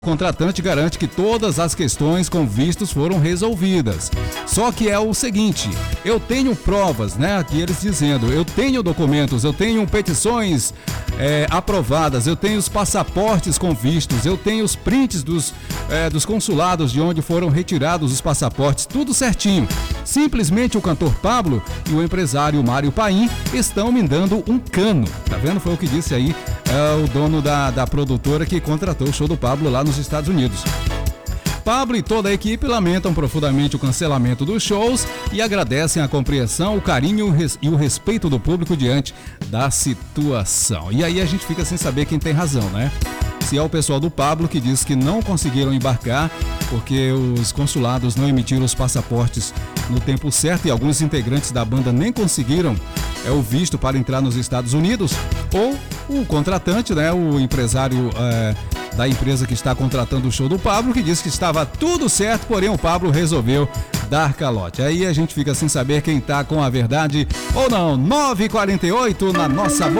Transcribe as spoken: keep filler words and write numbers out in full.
O contratante garante que todas as questões com vistos foram resolvidas. Só que é o seguinte, eu tenho provas, né? Aqui eles dizendo, eu tenho documentos, eu tenho petições é, aprovadas, eu tenho os passaportes com vistos, eu tenho os prints dos, é, dos consulados de onde foram retirados os passaportes, tudo certinho. Simplesmente o cantor Pablo e o empresário Mário Paim estão me dando um cano. Tá vendo? Foi o que disse aí é, o dono da, da produtora que contratou o show do Pablo lá nos Estados Unidos. Pablo e toda a equipe lamentam profundamente o cancelamento dos shows e agradecem a compreensão, o carinho e o respeito do público diante da situação. E aí a gente fica sem saber quem tem razão, né? Se é o pessoal do Pablo que diz que não conseguiram embarcar porque os consulados não emitiram os passaportes no tempo certo e alguns integrantes da banda nem conseguiram é, o visto para entrar nos Estados Unidos, ou o contratante, né, o empresário é, da empresa que está contratando o show do Pablo, que disse que estava tudo certo, porém o Pablo resolveu dar calote. Aí a gente fica sem saber quem está com a verdade ou não. nove e quarenta e oito na nossa boa.